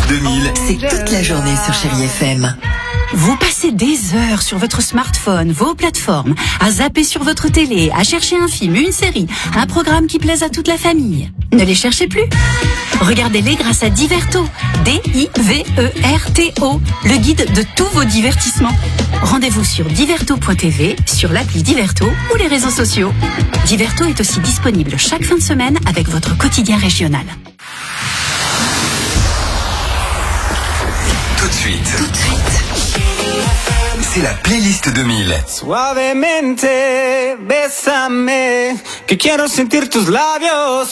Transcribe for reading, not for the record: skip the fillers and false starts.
2000, c'est toute la journée sur Chérie FM. Vous passez des heures sur votre smartphone, vos plateformes, à zapper sur votre télé, à chercher un film, une série, un programme qui plaise à toute la famille. Ne les cherchez plus. Regardez-les grâce à Diverto. D-I-V-E-R-T-O, le guide de tous vos divertissements. Rendez-vous sur diverto.tv, sur l'appli Diverto ou les réseaux sociaux. Diverto est aussi disponible chaque fin de semaine avec votre quotidien régional. Tout de suite. C'est la playlist 2000. Suavemente, bésame, que quiero sentir tus labios